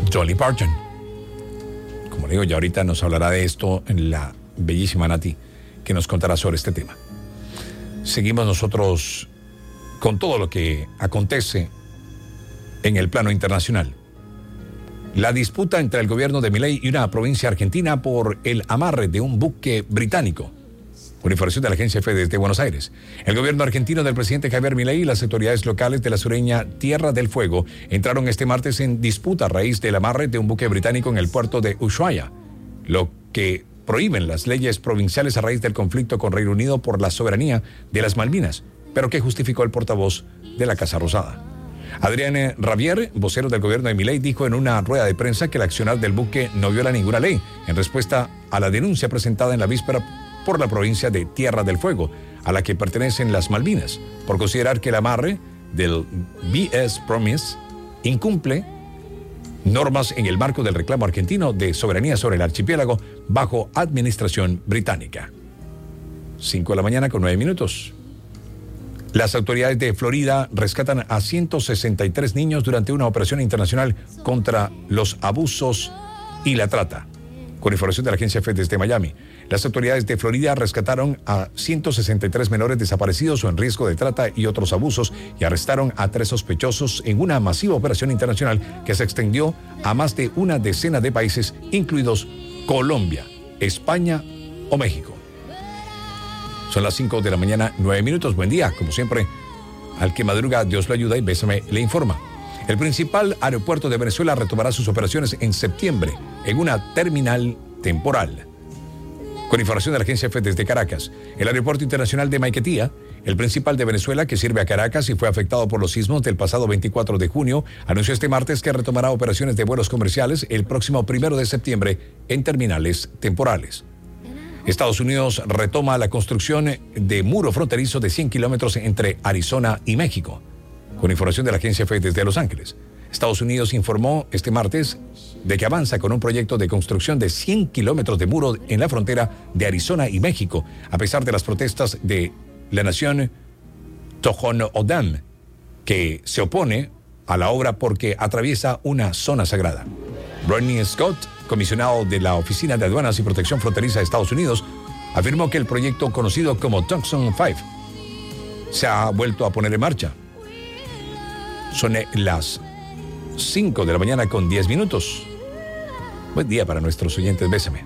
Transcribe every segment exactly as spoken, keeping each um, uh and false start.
Dolly Parton. Como le digo, ya ahorita nos hablará de esto en la bellísima Nati, que nos contará sobre este tema. Seguimos nosotros con todo lo que acontece en el plano internacional. La disputa entre el gobierno de Milei y una provincia argentina por el amarre de un buque británico. Por información de la agencia F desde Buenos Aires, el gobierno argentino del presidente Javier Milei y las autoridades locales de la sureña Tierra del Fuego entraron este martes en disputa a raíz del amarre de un buque británico en el puerto de Ushuaia, lo que prohíben las leyes provinciales a raíz del conflicto con Reino Unido por la soberanía de las Malvinas, pero que justificó el portavoz de la Casa Rosada. Adrián Ravier, vocero del gobierno de Milei, dijo en una rueda de prensa que el accionar del buque no viola ninguna ley, en respuesta a la denuncia presentada en la víspera por la provincia de Tierra del Fuego, a la que pertenecen las Malvinas, por considerar que el amarre del B S Promise incumple normas en el marco del reclamo argentino de soberanía sobre el archipiélago bajo administración británica. cinco de la mañana con nueve minutos. Las autoridades de Florida rescatan a ciento sesenta y tres niños durante una operación internacional contra los abusos y la trata. Con información de la agencia F desde Miami, las autoridades de Florida rescataron a ciento sesenta y tres menores desaparecidos o en riesgo de trata y otros abusos y arrestaron a tres sospechosos en una masiva operación internacional que se extendió a más de una decena de países, incluidos Colombia, España o México. Son las cinco de la mañana, nueve minutos. Buen día, como siempre, al que madruga Dios lo ayuda y Bésame le informa. El principal aeropuerto de Venezuela retomará sus operaciones en septiembre en una terminal temporal. Con información de la agencia F desde Caracas, el aeropuerto internacional de Maiquetía, el principal de Venezuela que sirve a Caracas y fue afectado por los sismos del pasado veinticuatro de junio, anunció este martes que retomará operaciones de vuelos comerciales el próximo primero de septiembre en terminales temporales. Estados Unidos retoma la construcción de muro fronterizo de cien kilómetros entre Arizona y México. Con información de la agencia F desde Los Ángeles, Estados Unidos informó este martes de que avanza con un proyecto de construcción de cien kilómetros de muro en la frontera de Arizona y México, a pesar de las protestas de la nación Tohono-O'odham, que se opone a la obra porque atraviesa una zona sagrada. Rodney Scott, comisionado de la Oficina de Aduanas y Protección Fronteriza de Estados Unidos, afirmó que el proyecto conocido como Tucson cinco se ha vuelto a poner en marcha. Son las cinco de la mañana con diez minutos. Buen día para nuestros oyentes, bésame.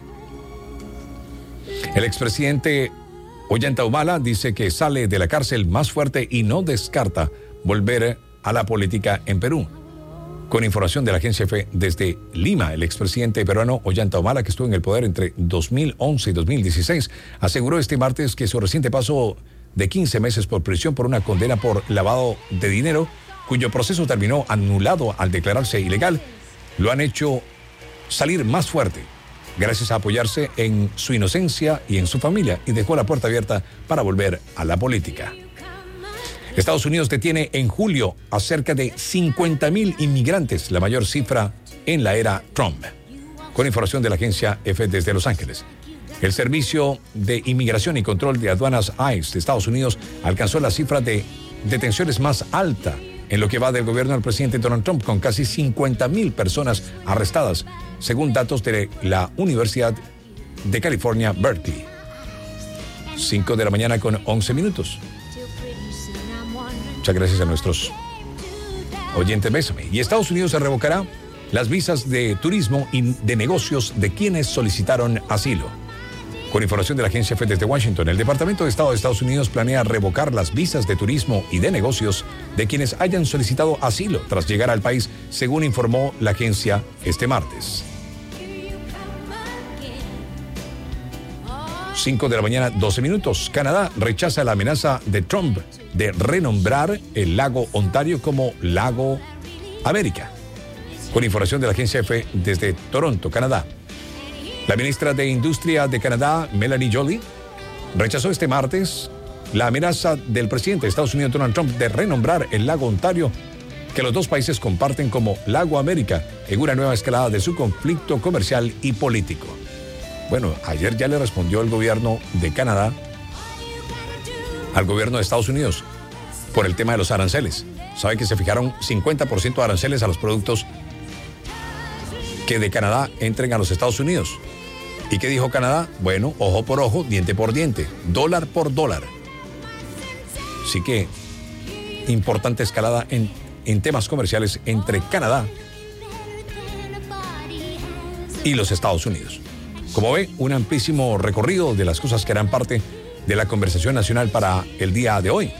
El expresidente Ollanta Humala dice que sale de la cárcel más fuerte y no descarta volver a la política en Perú. Con información de la agencia F desde Lima, el expresidente peruano Ollanta Humala, que estuvo en el poder entre dos mil once y dos mil dieciséis, aseguró este martes que su reciente paso de quince meses por prisión por una condena por lavado de dinero, cuyo proceso terminó anulado al declararse ilegal, lo han hecho salir más fuerte, gracias a apoyarse en su inocencia y en su familia, y dejó la puerta abierta para volver a la política. Estados Unidos detiene en julio a cerca de cincuenta mil inmigrantes, la mayor cifra en la era Trump. Con información de la agencia F desde Los Ángeles, el Servicio de Inmigración y Control de Aduanas I C E de Estados Unidos alcanzó la cifra de detenciones más alta en lo que va del gobierno del presidente Donald Trump, con casi cincuenta mil personas arrestadas, según datos de la Universidad de California, Berkeley. cinco de la mañana con once minutos. Muchas gracias a nuestros oyentes, bésame. Y Estados Unidos se revocará las visas de turismo y de negocios de quienes solicitaron asilo. Con información de la agencia F desde Washington, el Departamento de Estado de Estados Unidos planea revocar las visas de turismo y de negocios de quienes hayan solicitado asilo tras llegar al país, según informó la agencia este martes. cinco de la mañana, doce minutos. Canadá rechaza la amenaza de Trump de renombrar el lago Ontario como Lago América. Con información de la agencia F desde Toronto, Canadá. La ministra de Industria de Canadá, Melanie Joly, rechazó este martes la amenaza del presidente de Estados Unidos, Donald Trump, de renombrar el lago Ontario, que los dos países comparten, como Lago América, en una nueva escalada de su conflicto comercial y político. Bueno, ayer ya le respondió el gobierno de Canadá al gobierno de Estados Unidos por el tema de los aranceles. Sabe que se fijaron cincuenta por ciento de aranceles a los productos que de Canadá entren a los Estados Unidos. ¿Y qué dijo Canadá? Bueno, ojo por ojo, diente por diente, dólar por dólar. Así que importante escalada en, en temas comerciales entre Canadá y los Estados Unidos. Como ve, un amplísimo recorrido de las cosas que harán parte de la conversación nacional para el día de hoy.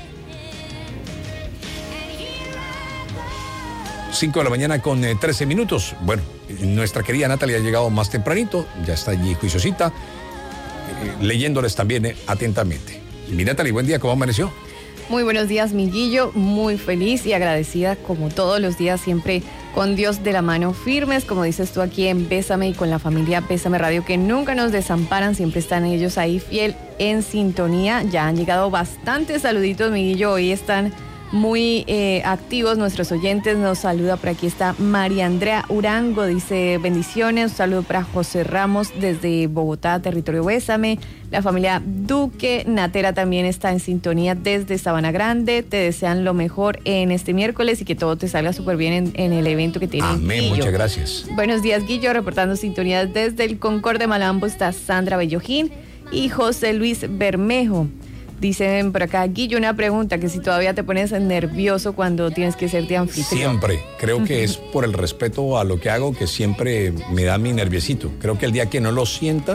cinco de la mañana con eh, trece minutos. Bueno, nuestra querida Natalia ha llegado más tempranito, ya está allí juiciosita, eh, leyéndoles también eh, atentamente. Mi Natalia, buen día, ¿cómo amaneció? Muy buenos días, mi Guillo, muy feliz y agradecida como todos los días, siempre con Dios de la mano, firmes, como dices tú aquí en Bésame y con la familia Bésame Radio, que nunca nos desamparan, siempre están ellos ahí fiel en sintonía. Ya han llegado bastantes saluditos, mi Guillo, hoy están muy eh, activos nuestros oyentes. Nos saluda por aquí, está María Andrea Urango, dice bendiciones, un saludo para José Ramos desde Bogotá, territorio Bésame. La familia Duque Natera también está en sintonía desde Sabana Grande, te desean lo mejor en este miércoles y que todo te salga súper bien en, en el evento que tienen. Amén, Guillo. Muchas gracias. Buenos días, Guillo, reportando sintonía desde el Concord de Malambo está Sandra Bellojín y José Luis Bermejo. Dicen por acá, Guillo, una pregunta, que si todavía te pones nervioso cuando tienes que ser de anfitrión. Siempre, creo que es por el respeto a lo que hago que siempre me da mi nerviosito. Creo que el día que no lo sienta...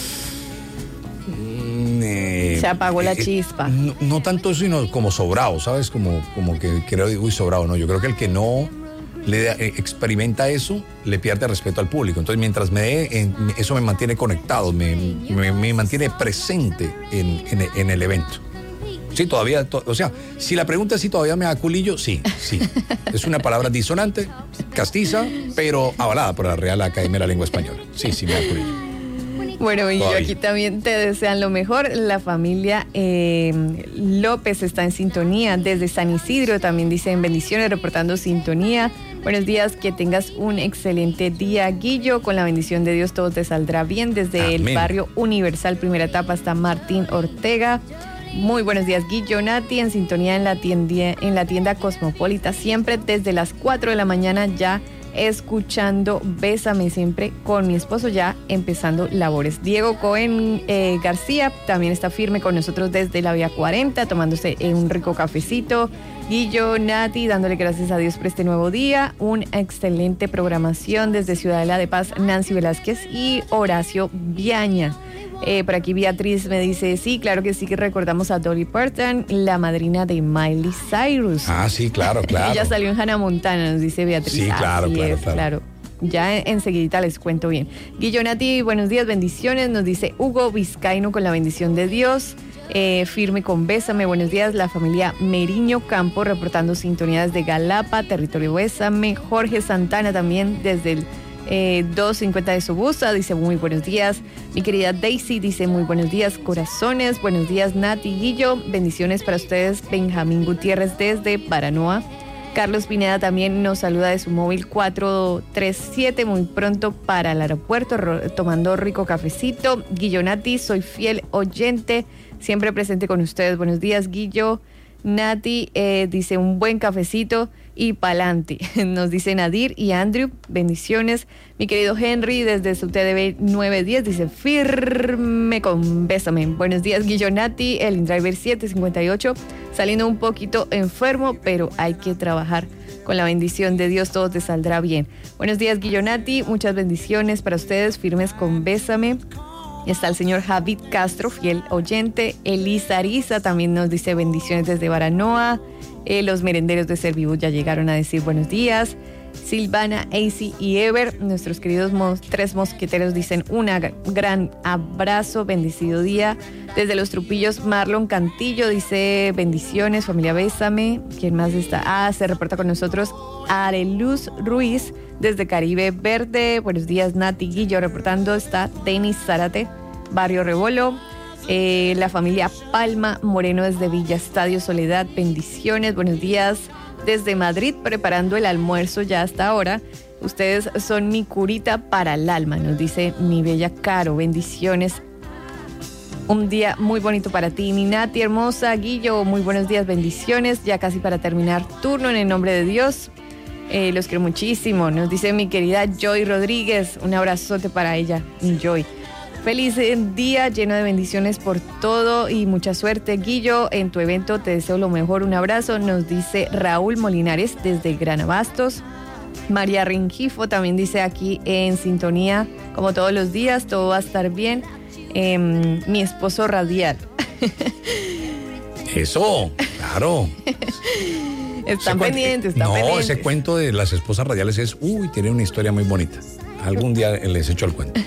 Eh, Se apagó la eh, chispa. No, no tanto eso, sino como sobrado, ¿sabes? Como, como que creo, uy, sobrado, no. Yo creo que el que no le da, eh, experimenta eso, le pierde respeto al público. Entonces, mientras me dé, eh, eso me mantiene conectado, me, me, me mantiene presente en, en, en el evento. Sí, todavía, to, o sea, si la pregunta es si todavía me da culillo, sí, sí. Es una palabra disonante, castiza, pero avalada por la Real Academia de la Lengua Española. Sí, sí me da culillo. Bueno, y yo Todavía. aquí también te desean lo mejor. La familia eh, López está en sintonía desde San Isidro. También dicen bendiciones, reportando sintonía. Buenos días, que tengas un excelente día, Guillo. Con la bendición de Dios todo te saldrá bien. Desde Amén. El barrio Universal, primera etapa, hasta Martín Ortega. Muy buenos días, Guillo. Nati, en sintonía en la, tienda, en la tienda Cosmopolita, siempre desde las cuatro de la mañana ya escuchando Bésame, siempre con mi esposo ya empezando labores. Diego Cohen eh, García también está firme con nosotros desde la Vía cuarenta, tomándose un rico cafecito. Guillo, Nati, dándole gracias a Dios por este nuevo día. Una excelente programación desde Ciudadela de Paz, Nancy Velázquez y Horacio Viaña. Eh, por aquí Beatriz me dice, sí, claro que sí, que recordamos a Dolly Parton, la madrina de Miley Cyrus. Ah, sí, claro, claro. Ella salió en Hannah Montana, nos dice Beatriz. Sí, claro, Así claro, es, claro. claro. Ya enseguidita les cuento bien. Guillo, Nati, buenos días, bendiciones. Nos dice Hugo Vizcaíno, con la bendición de Dios. Eh, firme con Bésame, buenos días. La familia Meriño Campo reportando sintonías de Galapa, territorio Bésame. Jorge Santana también desde el Eh, dos cincuenta de Sobusa, dice muy buenos días. Mi querida Daisy dice muy buenos días, corazones. Buenos días, Nati, Guillo. Bendiciones para ustedes. Benjamín Gutiérrez desde Baranoa. Carlos Pineda también nos saluda de su móvil cuatro tres siete, muy pronto para el aeropuerto, ro- tomando rico cafecito. Guillo, Nati, soy fiel oyente, siempre presente con ustedes. Buenos días, Guillo. Nati eh, dice un buen cafecito y pa'lante. Nos dice Nadir y Andrew, bendiciones. Mi querido Henry desde su T D B nueve diez dice firme con Bésame. Buenos días, Guillo, Nati, el InDriver siete cincuenta y ocho, saliendo un poquito enfermo, pero hay que trabajar. Con la bendición de Dios todo te saldrá bien. Buenos días, Guillo, Nati, muchas bendiciones para ustedes, firmes con Bésame. Está el señor Javid Castro, fiel oyente. Elisa Ariza también nos dice bendiciones desde Baranoa. Eh, los merenderos de Servibus ya llegaron a decir buenos días. Silvana, Acy y Ever, nuestros queridos mos, tres mosqueteros, dicen un gran abrazo, bendecido día. Desde Los Trupillos, Marlon Cantillo dice bendiciones, familia Bésame. ¿Quién más está? Ah, se reporta con nosotros Areluz Ruiz desde Caribe Verde. Buenos días, Nati, Guillo, reportando está Denis Zárate, Barrio Rebolo. Eh, la familia Palma Moreno desde Villa Estadio Soledad, bendiciones, buenos días. Desde Madrid, preparando el almuerzo ya hasta ahora. Ustedes son mi curita para el alma, nos dice mi bella Caro. Bendiciones. Un día muy bonito para ti, mi Nati hermosa. Guillo, muy buenos días, bendiciones. Ya casi para terminar turno, en el nombre de Dios. Eh, los quiero muchísimo. Nos dice mi querida Joy Rodríguez. Un abrazote para ella, mi Joy. Feliz día, lleno de bendiciones por todo y mucha suerte, Guillo. En tu evento te deseo lo mejor. Un abrazo. Nos dice Raúl Molinares desde Gran Abastos. María Ringifo también dice aquí en sintonía, como todos los días, todo va a estar bien. Eh, mi esposo radial. Eso, claro. Están pendientes, están no, pendientes. Ese cuento de las esposas radiales es, uy, tiene una historia muy bonita. Algún día les echo el cuento.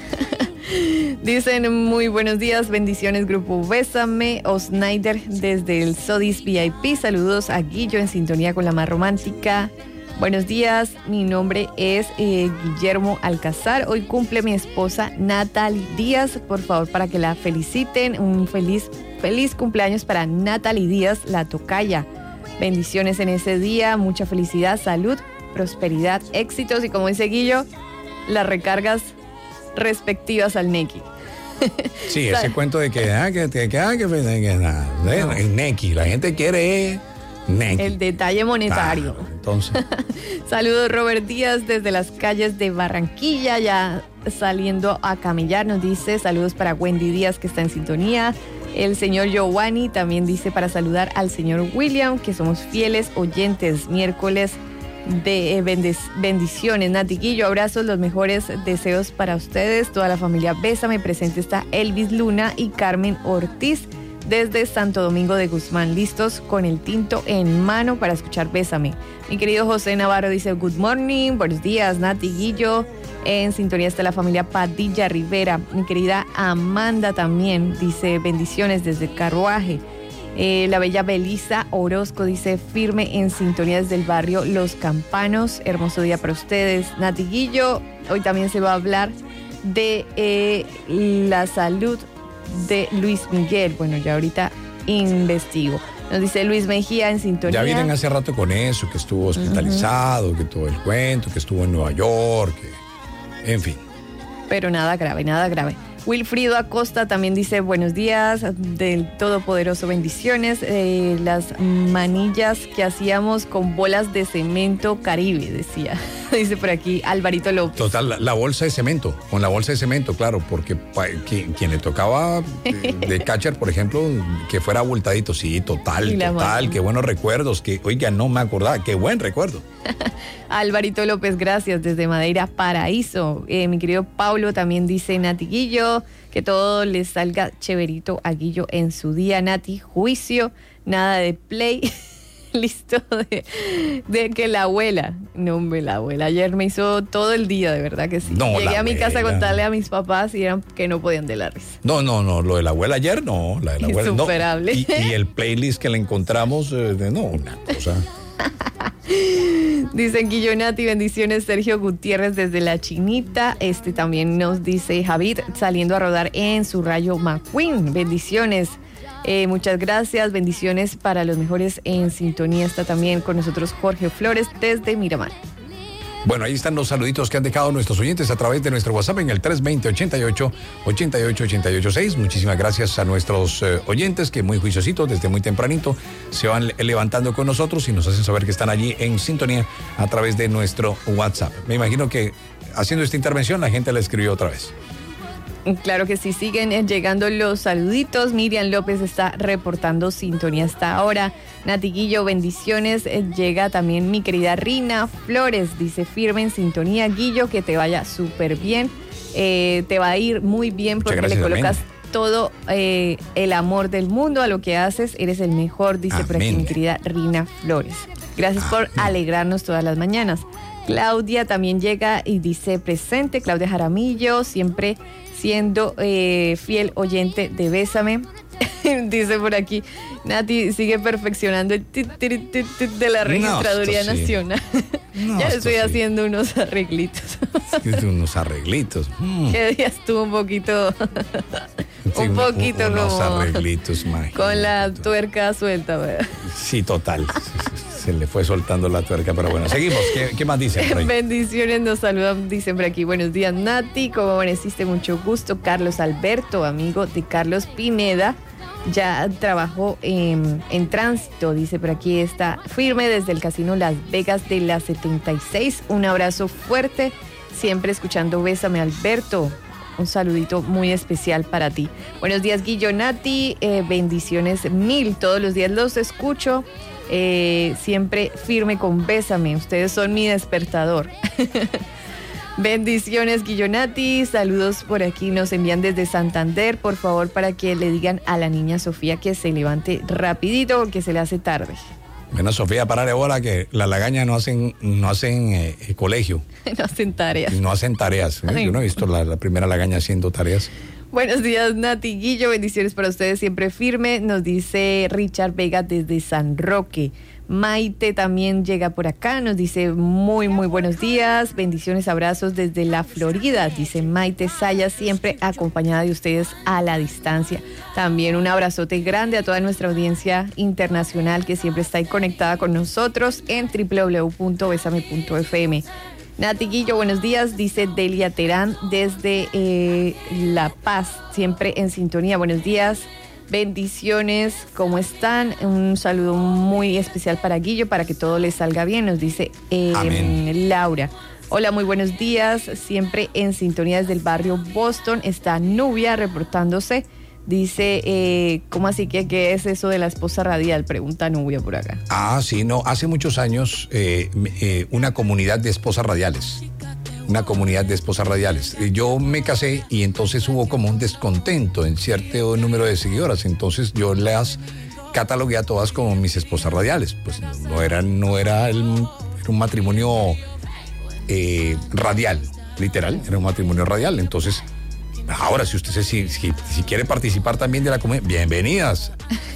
Dicen muy buenos días, bendiciones Grupo Bésame, Osnaider desde el Sodis V I P, saludos a Guillo en sintonía con la más romántica. Buenos días, mi nombre es eh, Guillermo Alcázar, hoy cumple mi esposa Natalie Díaz, por favor para que la feliciten, un feliz, feliz cumpleaños para Natalie Díaz, la tocaya. Bendiciones en ese día, mucha felicidad, salud, prosperidad, éxitos y como dice Guillo, las recargas respectivas al Neki. Sí, ese cuento de que, ah, que, que, que, ah, que, que, que nada, no. El Neki, la gente quiere Neki. El detalle monetario. Claro, entonces. Saludos Robert Díaz desde las calles de Barranquilla, ya saliendo a camellar, nos dice saludos para Wendy Díaz que está en sintonía. El señor Giovanni también dice para saludar al señor William, que somos fieles oyentes, miércoles de bendiciones. Nati Guillo, abrazos, los mejores deseos para ustedes, toda la familia Bésame. Presente está Elvis Luna y Carmen Ortiz desde Santo Domingo de Guzmán, listos con el tinto en mano para escuchar Bésame. Mi querido José Navarro dice good morning, buenos días Nati Guillo. En sintonía está la familia Padilla Rivera. Mi querida Amanda también dice bendiciones desde Carruaje. Eh, la bella Belisa Orozco dice firme en sintonía desde el barrio Los Campanos. Hermoso día para ustedes. Nati Guillo, hoy también se va a hablar de eh, la salud de Luis Miguel. Bueno, ya ahorita investigo. Nos dice Luis Mejía en sintonía. Ya vienen hace rato con eso, que estuvo hospitalizado, uh-huh. que todo el cuento, que estuvo en Nueva York, que, en fin. Pero nada grave, nada grave. Wilfrido Acosta también dice buenos días, del Todopoderoso bendiciones, eh, las manillas que hacíamos con bolas de cemento Caribe, decía, dice por aquí Alvarito López. Total, la, la bolsa de cemento, con la bolsa de cemento, claro, porque pa, quien, quien le tocaba de, de catcher, por ejemplo, que fuera abultadito, sí, total, total, qué buenos recuerdos, que, oiga, no me acordaba, qué buen recuerdo. Alvarito López, gracias, desde Madeira, Paraíso. Eh, mi querido Pablo también dice Nati Guillo, que todo le salga chéverito a Guillo en su día. Nati, juicio, nada de play. Listo de, de que la abuela, no hombre, la abuela ayer me hizo todo el día, de verdad que sí. No, Llegué a mi abuela. casa a contarle a mis papás y eran que no podían de la risa. No, no, no, lo de la abuela ayer no, la de la abuela insuperable. no. Y, y el playlist que le encontramos, eh, no, una cosa. Dicen Guillo Nati, bendiciones. Sergio Gutiérrez desde La Chinita. Este también nos dice Javid saliendo a rodar en su Rayo McQueen. Bendiciones. Eh, muchas gracias. Bendiciones para los mejores en sintonía. Está también con nosotros Jorge Flores desde Miramar. Bueno, ahí están los saluditos que han dejado nuestros oyentes a través de nuestro WhatsApp en el tres veinte, ochenta y ocho, ochenta y ocho, ochenta y ocho seis. Muchísimas gracias a nuestros eh, oyentes que muy juiciositos, desde muy tempranito, se van levantando con nosotros y nos hacen saber que están allí en sintonía a través de nuestro WhatsApp. Me imagino que haciendo esta intervención la gente la escribió otra vez. Claro que sí, siguen llegando los saluditos. Miriam López está reportando sintonía hasta ahora. Nati Guillo, bendiciones. Llega también mi querida Rina Flores, dice firme en sintonía. Guillo, que te vaya súper bien. Eh, te va a ir muy bien porque gracias, le colocas amén. todo eh, el amor del mundo a lo que haces. Eres el mejor, dice amén. Por aquí mi querida Rina Flores. Gracias amén. Por alegrarnos todas las mañanas. Claudia también llega y dice presente. Claudia Jaramillo, siempre siendo eh, fiel oyente de Bésame. Dice por aquí, Nati sigue perfeccionando el tit, tit, tit, tit de la Registraduría no, Nacional. Sí. No, ya estoy sí. haciendo unos arreglitos. Unos arreglitos. Mm. Que día estuvo un poquito, sí, un poquito unos como arreglitos, con la tuerca suelta, ¿verdad? Sí, total. Se le fue soltando la tuerca, pero bueno, seguimos. ¿Qué, qué más dicen por ahí? Bendiciones, nos saludan, dicen por aquí. Buenos días, Nati. ¿Cómo amaneciste? Mucho gusto. Carlos Alberto, amigo de Carlos Pineda. Ya trabajó en, en tránsito, dice, por aquí está firme desde el Casino Las Vegas de la setenta y seis. Un abrazo fuerte, siempre escuchando Bésame, Alberto. Un saludito muy especial para ti. Buenos días, Guillonati, eh, bendiciones mil. Todos los días los escucho, eh, siempre firme con Bésame. Ustedes son mi despertador. Bendiciones, Guillonati, saludos por aquí, nos envían desde Santander, por favor, para que le digan a la niña Sofía que se levante rapidito porque se le hace tarde. Bueno, Sofía, parale ahora que las lagañas no hacen, no hacen eh, colegio. No hacen tareas. No hacen tareas. ¿eh? Yo no he visto la, la primera lagaña haciendo tareas. Buenos días, Nati, Guillo, bendiciones para ustedes, siempre firme, nos dice Richard Vega desde San Roque. Maite también llega por acá, nos dice muy, muy buenos días, bendiciones, abrazos desde la Florida, dice Maite Saya, siempre acompañada de ustedes a la distancia. También un abrazote grande a toda nuestra audiencia internacional que siempre está ahí conectada con nosotros en doble u doble u doble u punto besame punto efe eme. Nati Guillo, buenos días, dice Delia Terán desde eh, La Paz, siempre en sintonía, buenos días. Bendiciones, ¿cómo están? Un saludo muy especial para Guillo, para que todo le salga bien, nos dice eh, Laura. Hola, muy buenos días, siempre en sintonía desde el barrio Boston, está Nubia reportándose, dice, eh, ¿cómo así que qué es eso de la esposa radial? Pregunta Nubia por acá. Ah, sí, no, hace muchos años eh, eh, una comunidad de esposas radiales. Una comunidad de esposas radiales. Yo me casé y entonces hubo como un descontento en cierto número de seguidoras. Entonces yo las catalogué a todas como mis esposas radiales. Pues no era, no era, el, era un matrimonio eh, radial, literal, era un matrimonio radial. Entonces, ahora si usted se, si, si, si quiere participar también de la comunidad, bienvenidas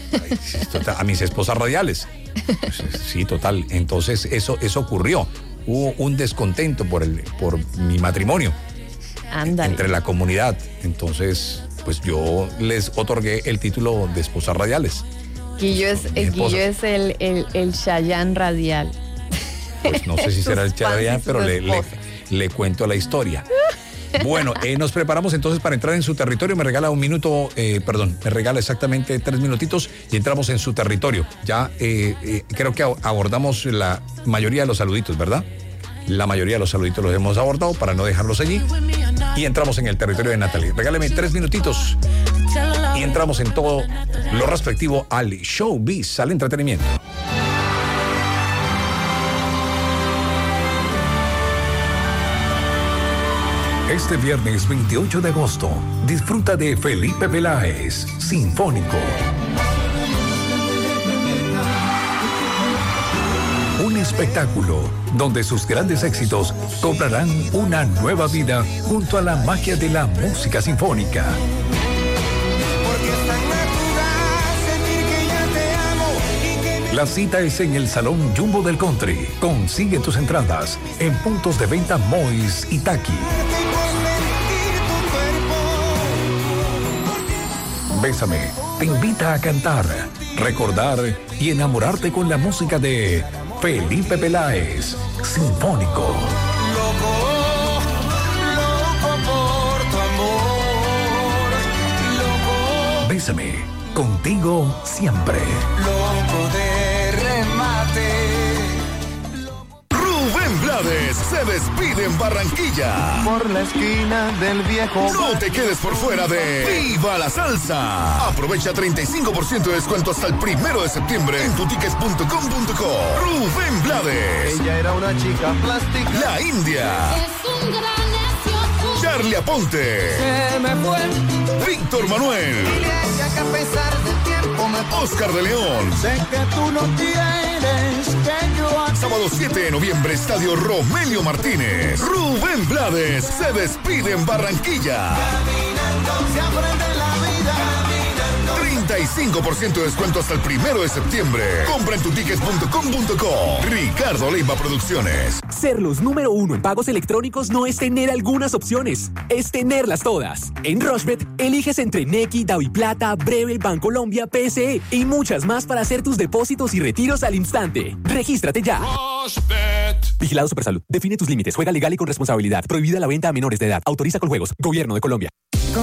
a mis esposas radiales. Pues, sí, total. Entonces eso, eso ocurrió. Hubo un descontento por el por mi matrimonio. Ándale. Entre la comunidad. Entonces, pues yo les otorgué el título de esposas radiales. Guillo es, el Guillo es el, el, el Chayanne radial. Pues no sé si será el Chayanne, pero le, le, le cuento la historia. Bueno, eh, nos preparamos entonces para entrar en su territorio. Me regala un minuto, eh, perdón, me regala exactamente tres minutitos y entramos en su territorio. Ya eh, eh, creo que abordamos la mayoría de los saluditos, ¿verdad? La mayoría de los saluditos los hemos abordado para no dejarlos allí. Y entramos en el territorio de Natalie. Regáleme tres minutitos y entramos en todo lo respectivo al showbiz, al entretenimiento. Este viernes veintiocho de agosto, disfruta de Felipe Peláez, Sinfónico. Un espectáculo donde sus grandes éxitos cobrarán una nueva vida junto a la magia de la música sinfónica. La cita es en el Salón Jumbo del Country. Consigue tus entradas en puntos de venta Mois y Taki. Bésame te invita a cantar, recordar y enamorarte con la música de Felipe Peláez, Sinfónico. Loco, loco por tu amor, loco. Bésame, contigo siempre. Loco de remate. Rubén Blades se despide en Barranquilla. Por la esquina del viejo. No te quedes por fuera de ¡Viva la Salsa! Aprovecha treinta y cinco por ciento de descuento hasta el primero de septiembre en tutickets punto com punto co. Rubén Blades. Ella era una chica plástica. La India. Es un gran necio. Charlie Aponte. Se me fue. Víctor Manuel. Dile a ella que a pesar del tiempo me Oscar de León. sé que tú no tienes que yo. Sábado siete de noviembre, Estadio Romelio Martínez. Rubén Blades se despide en Barranquilla. Se aprende la vida. treinta y cinco por ciento de descuento hasta el primero de septiembre. Compra en tutickets punto com punto co. Ricardo Leiva Producciones. Ser los número uno en pagos electrónicos no es tener algunas opciones, es tenerlas todas. En Rushbet, eliges entre Nequi, DaviPlata, Breve, Bancolombia, P S E y muchas más para hacer tus depósitos y retiros al instante. Regístrate ya. Rushbet. Vigilado Supersalud. Define tus límites. Juega legal y con responsabilidad. Prohibida la venta a menores de edad. Autoriza con juegos. Gobierno de Colombia.